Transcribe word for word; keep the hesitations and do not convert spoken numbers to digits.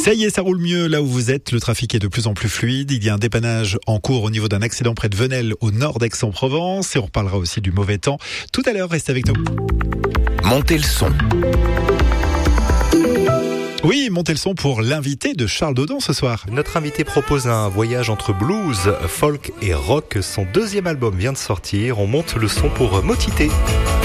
Ça y est, ça roule mieux là où vous êtes. Le trafic est de plus en plus fluide. Il y a un dépannage en cours au niveau d'un accident près de Venelle, au nord d'Aix-en-Provence. Et on reparlera aussi du mauvais temps tout à l'heure. Restez avec nous. Montez le son. Oui, montez le son pour l'invité de Charles Dodon ce soir. Notre invité propose un voyage entre blues, folk et rock. Son deuxième album vient de sortir. On monte le son pour Motité.